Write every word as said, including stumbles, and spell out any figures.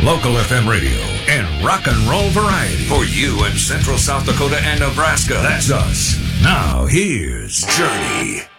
Local F M radio and rock and roll variety. For you in Central South Dakota and Nebraska. That's us. Now, here's Journey.